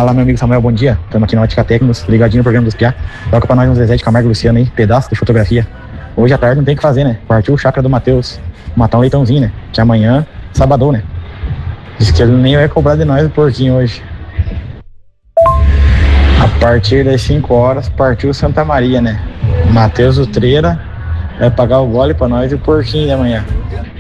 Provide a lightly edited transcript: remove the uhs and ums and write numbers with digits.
Fala, meu amigo Samuel, bom dia. Estamos aqui na Ótica Tecnos, ligadinho no programa dos Piá. Toca pra nós um Zezé de Camargo e Luciano aí, pedaço de fotografia. Hoje à tarde não tem o que fazer, né? Partiu o chácara do Matheus, matar um leitãozinho, né? Que amanhã, sabadão, né? Diz que ele nem vai cobrar de nós o porquinho hoje. A partir das 5 horas, partiu Santa Maria, né? Matheus Utreira vai pagar o gole pra nós e o porquinho de amanhã.